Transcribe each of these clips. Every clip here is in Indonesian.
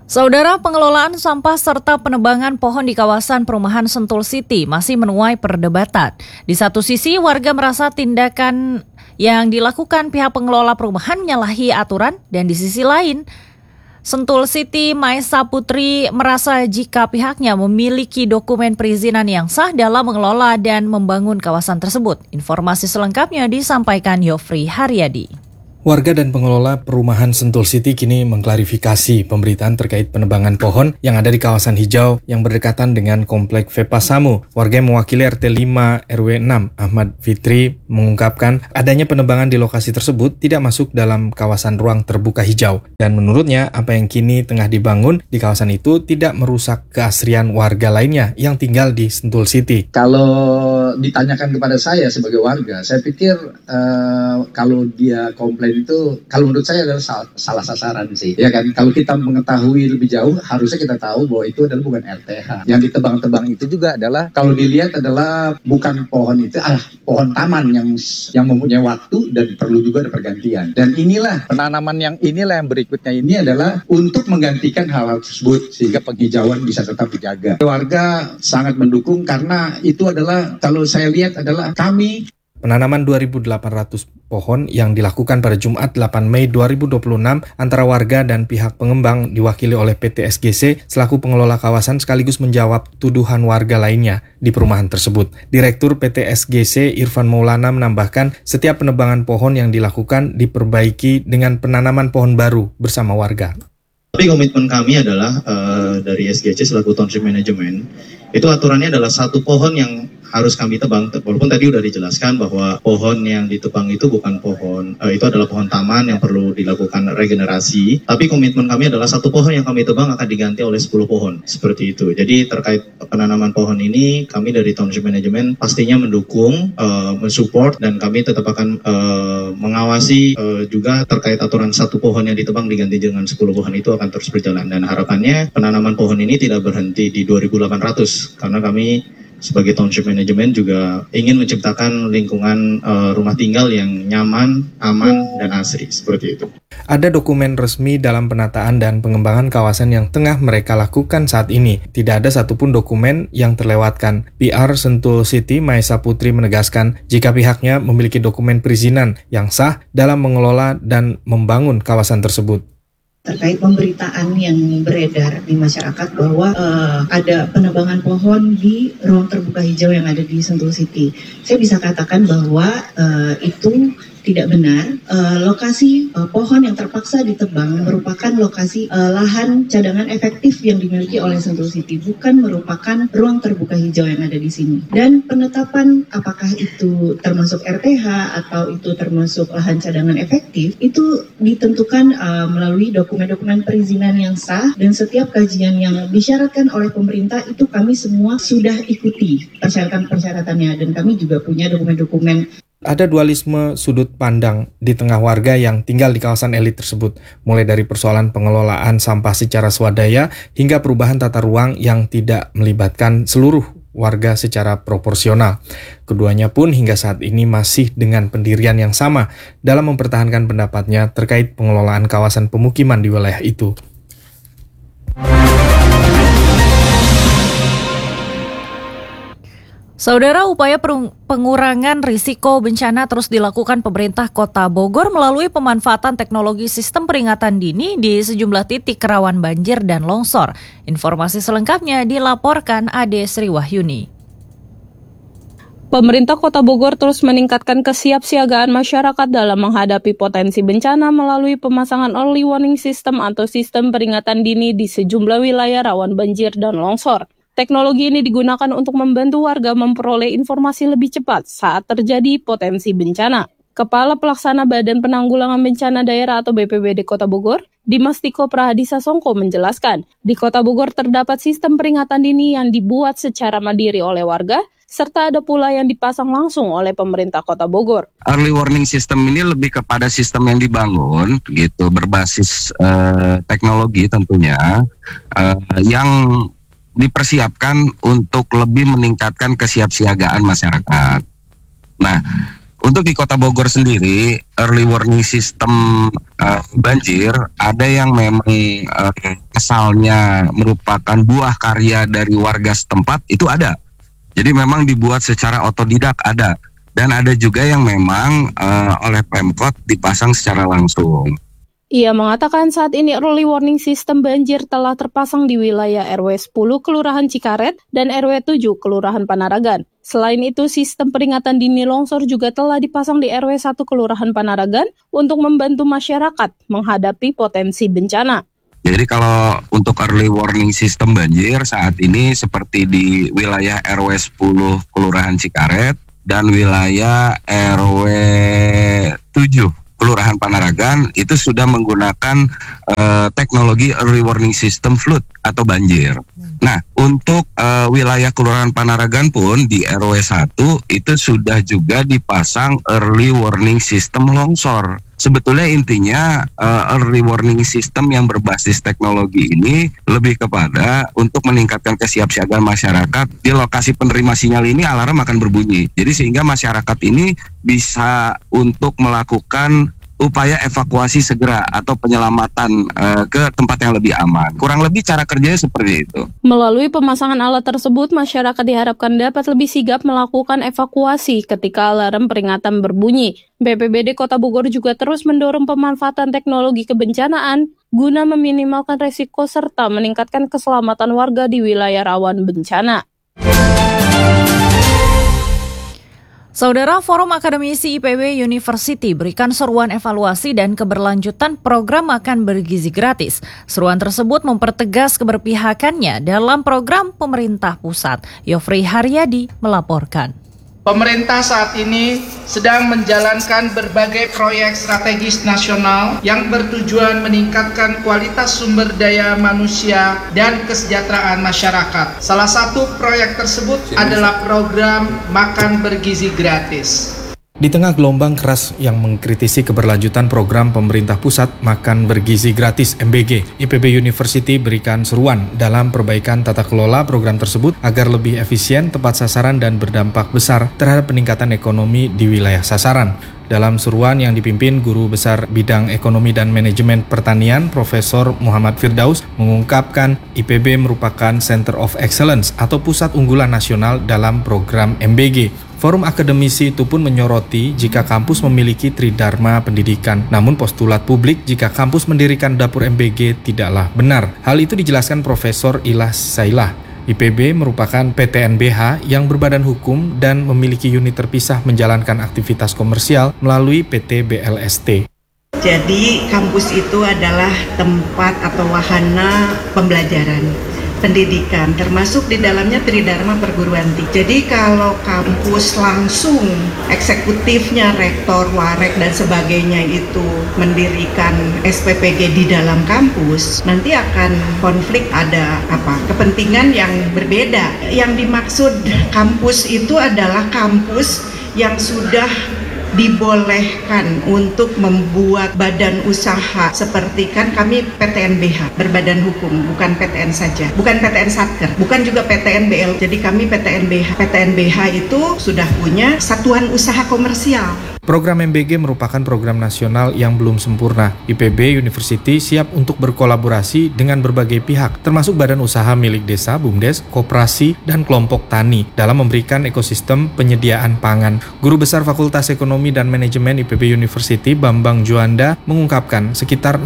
Saudara, pengelolaan sampah serta penebangan pohon di kawasan perumahan Sentul City masih menuai perdebatan. Di satu sisi, warga merasa tindakan yang dilakukan pihak pengelola perumahan menyalahi aturan, dan di sisi lain, Sentul City Maesa Putri merasa jika pihaknya memiliki dokumen perizinan yang sah dalam mengelola dan membangun kawasan tersebut. Informasi selengkapnya disampaikan Yofri Haryadi. Warga dan pengelola perumahan Sentul City kini mengklarifikasi pemberitaan terkait penebangan pohon yang ada di kawasan hijau yang berdekatan dengan Komplek Vepasamu. Warga yang mewakili RT 5 RW 6 Ahmad Fitri mengungkapkan adanya penebangan di lokasi tersebut tidak masuk dalam kawasan ruang terbuka hijau. Dan menurutnya apa yang kini tengah dibangun di kawasan itu tidak merusak keasrian warga lainnya yang tinggal di Sentul City. Kalau ditanyakan kepada saya sebagai warga, saya pikir kalau dia komplain itu, kalau menurut saya adalah salah sasaran sih, ya kan? Kalau kita mengetahui lebih jauh, harusnya kita tahu bahwa itu adalah bukan RTH. Yang ditebang-tebang itu juga adalah, kalau dilihat adalah bukan pohon itu, pohon taman yang mempunyai waktu dan perlu juga ada pergantian. Dan inilah penanaman yang berikutnya ini adalah untuk menggantikan hal-hal tersebut sehingga penghijauan bisa tetap dijaga. Warga sangat mendukung karena itu adalah, kalau saya lihat adalah kami. Penanaman 2.800 pohon yang dilakukan pada Jumat 8 Mei 2026 antara warga dan pihak pengembang diwakili oleh PT SGC selaku pengelola kawasan sekaligus menjawab tuduhan warga lainnya di perumahan tersebut. Direktur PT SGC Irfan Maulana menambahkan setiap penebangan pohon yang dilakukan diperbaiki dengan penanaman pohon baru bersama warga. Tapi komitmen kami adalah dari SGC selaku Township Management, itu aturannya adalah satu pohon yang harus kami tebang. Walaupun tadi udah dijelaskan bahwa pohon yang ditebang itu bukan pohon, itu adalah pohon taman yang perlu dilakukan regenerasi. Tapi komitmen kami adalah satu pohon yang kami tebang akan diganti oleh 10 pohon. Seperti itu. Jadi terkait penanaman pohon ini, kami dari Township Management pastinya mendukung, mensupport, dan kami tetap akan mengawasi juga terkait aturan satu pohon yang ditebang diganti dengan 10 pohon itu akan terus berjalan. Dan harapannya penanaman pohon ini tidak berhenti di 2.800 karena kami sebagai Township Management juga ingin menciptakan lingkungan rumah tinggal yang nyaman, aman, dan asri, seperti itu. Ada dokumen resmi dalam penataan dan pengembangan kawasan yang tengah mereka lakukan saat ini. Tidak ada satupun dokumen yang terlewatkan. PR Sentul City Maesa Putri menegaskan jika pihaknya memiliki dokumen perizinan yang sah dalam mengelola dan membangun kawasan tersebut. Terkait pemberitaan yang beredar di masyarakat bahwa ada penebangan pohon di ruang terbuka hijau yang ada di Sentul City. Saya bisa katakan bahwa itu tidak benar. Lokasi pohon yang terpaksa ditebang merupakan lokasi lahan cadangan efektif yang dimiliki oleh Sentul City, bukan merupakan ruang terbuka hijau yang ada di sini. Dan penetapan apakah itu termasuk RTH atau itu termasuk lahan cadangan efektif, itu ditentukan melalui dokumen-dokumen perizinan yang sah, dan setiap kajian yang disyaratkan oleh pemerintah itu kami semua sudah ikuti persyaratan-persyaratannya, dan kami juga punya dokumen-dokumen. Ada dualisme sudut pandang di tengah warga yang tinggal di kawasan elit tersebut, mulai dari persoalan pengelolaan sampah secara swadaya hingga perubahan tata ruang yang tidak melibatkan seluruh warga secara proporsional. Keduanya pun hingga saat ini masih dengan pendirian yang sama dalam mempertahankan pendapatnya terkait pengelolaan kawasan pemukiman di wilayah itu. Saudara, upaya pengurangan risiko bencana terus dilakukan pemerintah Kota Bogor melalui pemanfaatan teknologi sistem peringatan dini di sejumlah titik rawan banjir dan longsor. Informasi selengkapnya dilaporkan Ade Sri Wahyuni. Pemerintah Kota Bogor terus meningkatkan kesiapsiagaan masyarakat dalam menghadapi potensi bencana melalui pemasangan early warning system atau sistem peringatan dini di sejumlah wilayah rawan banjir dan longsor. Teknologi ini digunakan untuk membantu warga memperoleh informasi lebih cepat saat terjadi potensi bencana. Kepala Pelaksana Badan Penanggulangan Bencana Daerah atau BPBD Kota Bogor, Dimas Tiko Prahadisa Songko menjelaskan, di Kota Bogor terdapat sistem peringatan dini yang dibuat secara mandiri oleh warga, serta ada pula yang dipasang langsung oleh pemerintah Kota Bogor. Early warning system ini lebih kepada sistem yang dibangun, gitu, berbasis teknologi tentunya, yang dipersiapkan untuk lebih meningkatkan kesiapsiagaan masyarakat. Nah, untuk di Kota Bogor sendiri, early warning system banjir ada yang memang asalnya merupakan buah karya dari warga setempat itu ada. Jadi memang dibuat secara otodidak ada. Dan ada juga yang memang oleh Pemkot dipasang secara langsung. Ia mengatakan saat ini early warning system banjir telah terpasang di wilayah RW 10 Kelurahan Cikaret dan RW 7 Kelurahan Panaragan. Selain itu, sistem peringatan dini longsor juga telah dipasang di RW 1 Kelurahan Panaragan untuk membantu masyarakat menghadapi potensi bencana. Jadi kalau untuk early warning system banjir saat ini seperti di wilayah RW 10 Kelurahan Cikaret dan wilayah RW 7 Kelurahan Panaragan itu sudah menggunakan teknologi early warning system flood atau banjir. Nah, untuk wilayah Kelurahan Panaragan pun di RW 1 itu sudah juga dipasang early warning system longsor. Sebetulnya intinya early warning system yang berbasis teknologi ini lebih kepada untuk meningkatkan kesiapsiagaan masyarakat. Di lokasi penerima sinyal ini alarm akan berbunyi. Jadi sehingga masyarakat ini bisa untuk melakukan upaya evakuasi segera atau penyelamatan ke tempat yang lebih aman. Kurang lebih cara kerjanya seperti itu. Melalui pemasangan alat tersebut, masyarakat diharapkan dapat lebih sigap melakukan evakuasi ketika alarm peringatan berbunyi. BPBD Kota Bogor juga terus mendorong pemanfaatan teknologi kebencanaan guna meminimalkan resiko serta meningkatkan keselamatan warga di wilayah rawan bencana. Saudara, Forum Akademisi IPB University berikan seruan evaluasi dan keberlanjutan program makan bergizi gratis. Seruan tersebut mempertegas keberpihakannya dalam program pemerintah pusat. Yofri Haryadi melaporkan. Pemerintah saat ini sedang menjalankan berbagai proyek strategis nasional yang bertujuan meningkatkan kualitas sumber daya manusia dan kesejahteraan masyarakat. Salah satu proyek tersebut adalah program Makan Bergizi Gratis. Di tengah gelombang keras yang mengkritisi keberlanjutan program pemerintah pusat Makan Bergizi Gratis MBG, IPB University berikan seruan dalam perbaikan tata kelola program tersebut agar lebih efisien, tepat sasaran, dan berdampak besar terhadap peningkatan ekonomi di wilayah sasaran. Dalam seruan yang dipimpin Guru Besar Bidang Ekonomi dan Manajemen Pertanian, Profesor Muhammad Firdaus, mengungkapkan IPB merupakan Center of Excellence atau pusat unggulan nasional dalam program MBG. Forum akademisi itu pun menyoroti jika kampus memiliki tridharma pendidikan, namun postulat publik jika kampus mendirikan dapur MBG tidaklah benar. Hal itu dijelaskan Profesor Ilyas Sailah. IPB merupakan PTNBH yang berbadan hukum dan memiliki unit terpisah menjalankan aktivitas komersial melalui PT BLST. Jadi kampus itu adalah tempat atau wahana pembelajaran, pendidikan, termasuk di dalamnya tridharma perguruan tinggi. Jadi kalau kampus langsung eksekutifnya, rektor, warek dan sebagainya itu mendirikan SPPG di dalam kampus, nanti akan konflik, ada kepentingan yang berbeda. Yang dimaksud kampus itu adalah kampus yang sudah dibolehkan untuk membuat badan usaha, seperti kan kami PTNBH berbadan hukum, bukan PTN saja, bukan PTN Satker, bukan juga PTNBL. Jadi kami PTNBH itu sudah punya satuan usaha komersial. Program MBG merupakan program nasional yang belum sempurna. IPB University siap untuk berkolaborasi dengan berbagai pihak, termasuk badan usaha milik desa, BUMDes, koperasi, dan kelompok tani dalam memberikan ekosistem penyediaan pangan. Guru Besar Fakultas Ekonomi dan Manajemen IPB University, Bambang Juanda, mengungkapkan sekitar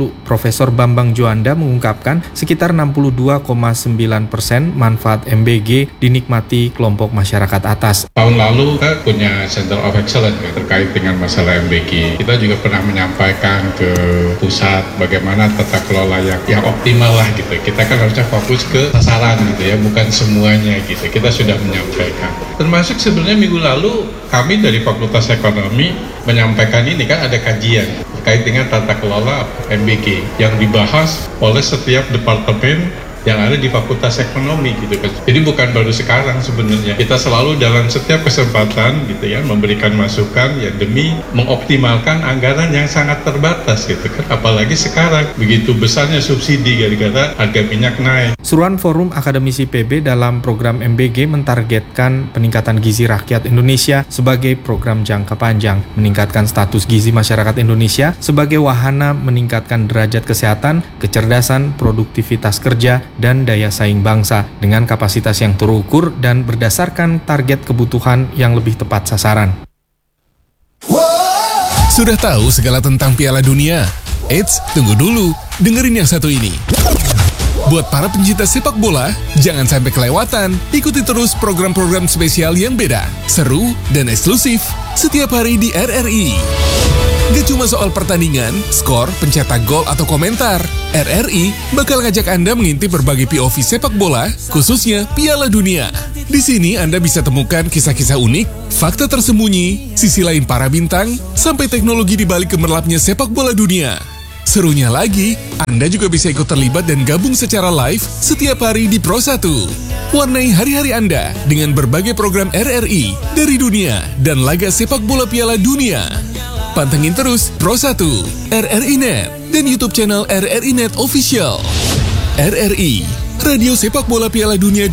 62,9% manfaat MBG dinikmati kelompok masyarakat atas. Tahun lalu kita punya Center of Excellence terkait dengan masalah MBG. Kita juga pernah menyampaikan ke pusat bagaimana tata kelola yang optimal lah gitu. Kita kan harusnya fokus ke sasaran gitu ya, bukan semuanya gitu. Kita sudah menyampaikan. Termasuk sebenarnya minggu lalu kami dari Fakultas Ekonomi menyampaikan ini kan ada kajian terkait dengan tata kelola MBG yang dibahas oleh setiap departemen yang ada di Fakultas Ekonomi gitu kan. Jadi bukan baru sekarang sebenarnya. Kita selalu dalam setiap kesempatan gitu ya memberikan masukan ya demi mengoptimalkan anggaran yang sangat terbatas gitu kan. Apalagi sekarang begitu besarnya subsidi gara-gara harga minyak naik. Seruan Forum Akademisi PB dalam program MBG mentargetkan peningkatan gizi rakyat Indonesia sebagai program jangka panjang, meningkatkan status gizi masyarakat Indonesia sebagai wahana meningkatkan derajat kesehatan, kecerdasan, produktivitas kerja, dan daya saing bangsa dengan kapasitas yang terukur dan berdasarkan target kebutuhan yang lebih tepat sasaran. Sudah tahu segala tentang Piala Dunia? Eits, tunggu dulu, dengerin yang satu ini. Buat para pencinta sepak bola, jangan sampai kelewatan. Ikuti terus program-program spesial yang beda, seru, dan eksklusif setiap hari di RRI. Gak cuma soal pertandingan, skor, pencetak gol, atau komentar. RRI bakal ngajak Anda mengintip berbagai POV sepak bola, khususnya Piala Dunia. Di sini Anda bisa temukan kisah-kisah unik, fakta tersembunyi, sisi lain para bintang, sampai teknologi di balik gemerlapnya sepak bola dunia. Serunya lagi, Anda juga bisa ikut terlibat dan gabung secara live setiap hari di Pro 1. Warnai hari-hari Anda dengan berbagai program RRI dari dunia dan laga sepak bola Piala Dunia. Pantengin terus Pro 1, RRI Net, dan YouTube channel RRI Net Official. RRI, Radio Sepak Bola Piala Dunia